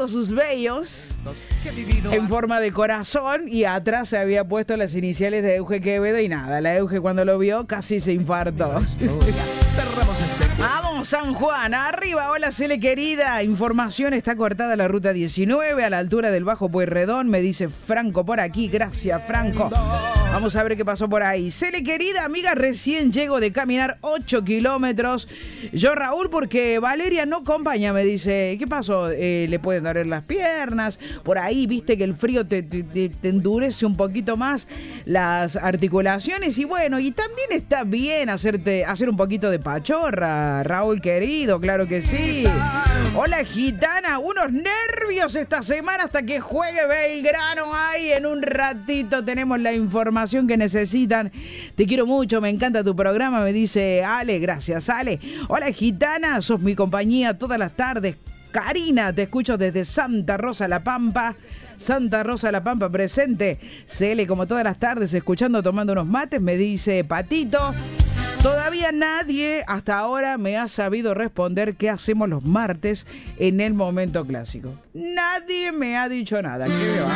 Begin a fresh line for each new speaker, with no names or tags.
todos sus vellos en forma de corazón y atrás se había puesto las iniciales de Euge Quevedo y nada, la Euge cuando lo vio casi se infartó. Vamos, San Juan, arriba, hola Cele querida, información, está cortada la ruta 19 a la altura del Bajo Pueyrredón, me dice Franco por aquí, gracias Franco. Vamos a ver qué pasó por ahí. Cele querida, amiga, recién llego de caminar 8 kilómetros. Yo Raúl, porque Valeria no acompaña, me dice, ¿qué pasó? Le pueden doler las piernas, por ahí viste que el frío te endurece un poquito más las articulaciones y bueno, y también está bien hacer un poquito de pachorra, Raúl querido, claro que sí. Hola gitana, unos nervios esta semana hasta que juegue Belgrano. Ahí en un ratito tenemos la información que necesitan. Te quiero mucho, me encanta tu programa, me dice Ale, gracias Ale. Hola gitana, sos mi compañía todas las tardes. Karina, te escucho desde Santa Rosa La Pampa. Santa Rosa La Pampa presente. Cele como todas las tardes escuchando, tomando unos mates, me dice Patito. Todavía nadie hasta ahora me ha sabido responder qué hacemos los martes en el momento clásico. Nadie me ha dicho nada. ¿Qué